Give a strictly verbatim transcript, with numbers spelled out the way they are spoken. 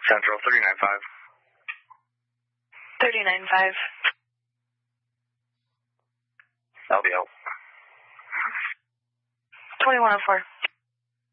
Central, thirty-nine five. thirty-nine five. L B O. twenty-one oh four.